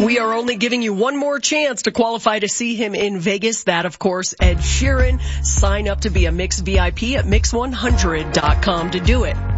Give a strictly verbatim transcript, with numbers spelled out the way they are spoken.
We are only giving you one more chance to qualify to see him in Vegas. That, of course, Ed Sheeran. Sign up to be a Mix V I P at mix one hundred dot com to do it.